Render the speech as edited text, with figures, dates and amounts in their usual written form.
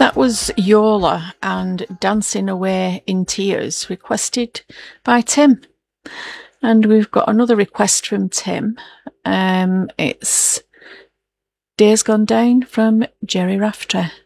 That was Yola and Dancing Away in Tears, requested by Tim. And we've got another request from Tim. It's Days Gone Down from Jerry Rafter.